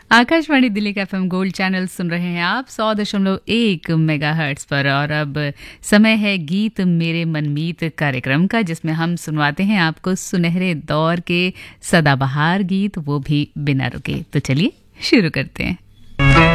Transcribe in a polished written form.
आकाशवाणी दिल्ली का FM gold channel सुन रहे हैं आप 100.1 मेगाहर्ट्ज पर। और अब समय है गीत मेरे मनमीत कार्यक्रम का, जिसमें हम सुनवाते हैं आपको सुनहरे दौर के सदाबहार गीत, वो भी बिना रुके। तो चलिए शुरू करते हैं।